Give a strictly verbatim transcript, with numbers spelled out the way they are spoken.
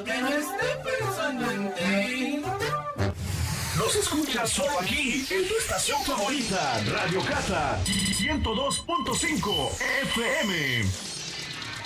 que no esté pensando en ti. Nos escuchas solo aquí, en tu estación favorita, Radio Cata ciento dos punto cinco F M.